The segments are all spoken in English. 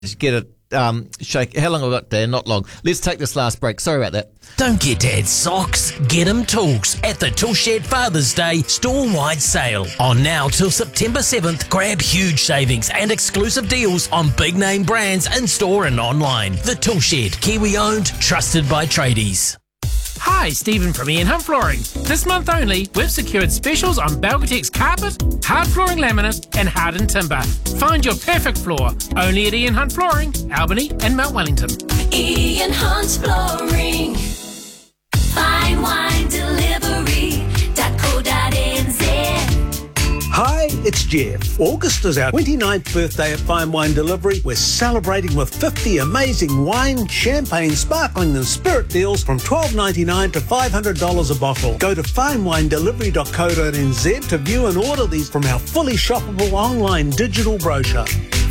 get it shake. How long have I got, Dan? Not long. Let's take this last break. Sorry about that. Don't get Dad socks, get him tools at the Tool Shed Father's Day store-wide sale. On now till September 7th, grab huge savings and exclusive deals on big-name brands in-store and online. The Tool Shed, Kiwi-owned, trusted by tradies. Hi, Stephen from Ian Hunt Flooring. This month only, we've secured specials on Belgatex carpet, hard flooring laminate and hardened timber. Find your perfect floor only at Ian Hunt Flooring, Albany and Mount Wellington. Ian Hunt Flooring. Fine wine delivery.co.nz. Hi, it's Jeff. August is our 29th birthday at Fine Wine Delivery. We're celebrating with 50 amazing wine, champagne, sparkling and spirit deals from $12.99 to $500 a bottle. Go to finewinedelivery.co.nz to view and order these from our fully shoppable online digital brochure.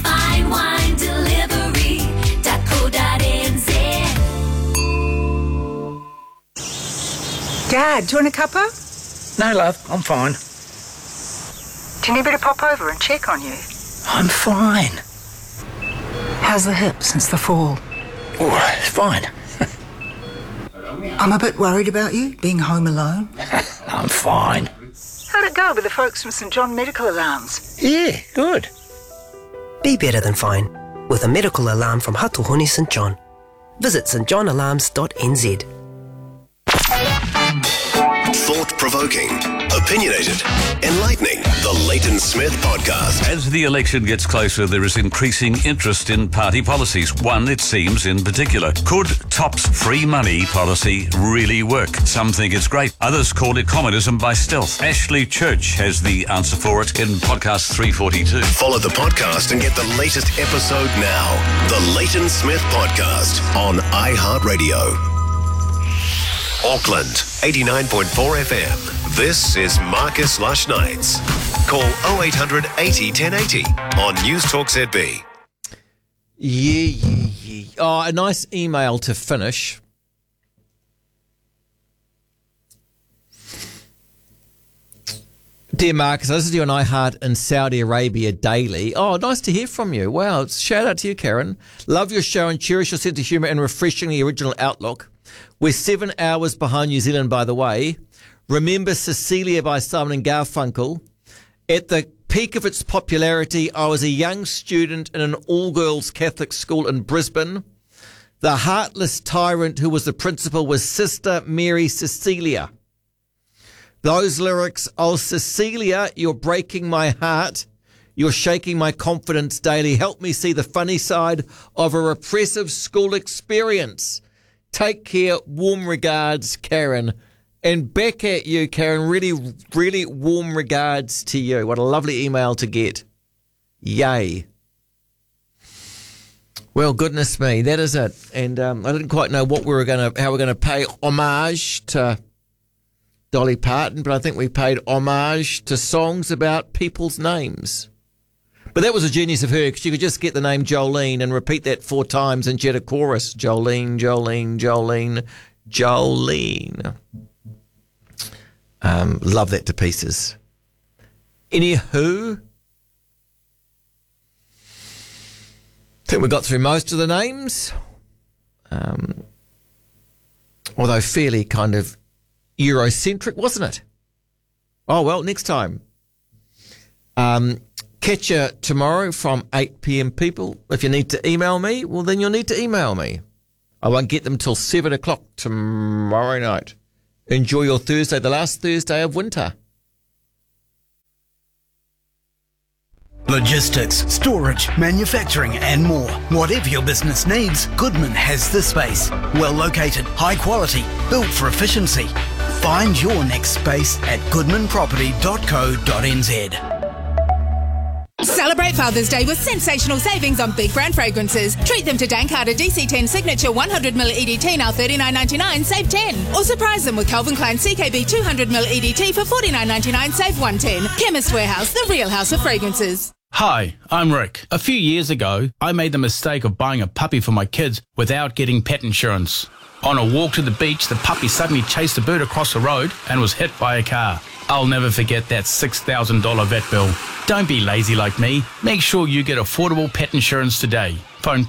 finewinedelivery.co.nz. Dad, do you want a cuppa? No, love, I'm fine. Do you need me to pop over and check on you? I'm fine. How's the hip since the fall? Oh, it's fine. I'm a bit worried about you, being home alone. I'm fine. How'd it go with the folks from St John Medical Alarms? Yeah, good. Be better than fine with a medical alarm from Hatuhuni St John. Visit stjohnalarms.nz. Thought-provoking, opinionated, enlightening. The Leighton Smith Podcast. As the election gets closer, there is increasing interest in party policies. One, it seems, in particular. Could TOP's free money policy really work? Some think it's great. Others call it communism by stealth. Ashley Church has the answer for it in podcast 342. Follow the podcast and get the latest episode now. The Leighton Smith Podcast on iHeartRadio. Auckland, 89.4 FM. This is Marcus Lush Nights. Call 0800 80 1080 on News Talk ZB. Yeah. Oh, a nice email to finish. Dear Marcus, I listen to you on iHeart in Saudi Arabia daily. Oh, nice to hear from you. Wow, shout out to you, Karen. Love your show and cherish your sense of humour and refreshingly original outlook. We're 7 hours behind New Zealand, by the way. Remember Cecilia by Simon and Garfunkel. At the peak of its popularity, I was a young student in an all-girls Catholic school in Brisbane. The heartless tyrant who was the principal was Sister Mary Cecilia. Those lyrics, oh, Cecilia, you're breaking my heart. You're shaking my confidence daily. Help me see the funny side of a repressive school experience. Take care. Warm regards, Karen. And back at you, Karen. Really, really warm regards to you. What a lovely email to get. Yay. Well, goodness me, that is it. And I didn't quite know how we're going to pay homage to Dolly Parton, but I think we paid homage to songs about people's names. But that was a genius of her, because you could just get the name Jolene and repeat that 4 times and get a chorus. Jolene, Jolene, Jolene, Jolene. Love that to pieces. Anywho, I think we got through most of the names. Although fairly kind of Eurocentric, wasn't it? Oh, well, next time. Catch you tomorrow from 8 p.m, people. If you need to email me, well, then you'll need to email me. I won't get them till 7 o'clock tomorrow night. Enjoy your Thursday, the last Thursday of winter. Logistics, storage, manufacturing and more. Whatever your business needs, Goodman has the space. Well located, high quality, built for efficiency. Find your next space at goodmanproperty.co.nz. Celebrate Father's Day with sensational savings on big brand fragrances. Treat them to Dankharder DC10 Signature 100ml EDT now $39.99, save 10. Or surprise them with Calvin Klein CKB 200ml EDT for $49.99, save $110. Chemist Warehouse, the real house of fragrances. Hi, I'm Rick. A few years ago, I made the mistake of buying a puppy for my kids without getting pet insurance. On a walk to the beach, the puppy suddenly chased a bird across the road and was hit by a car. I'll never forget that $6,000 vet bill. Don't be lazy like me. Make sure you get affordable pet insurance today. Phone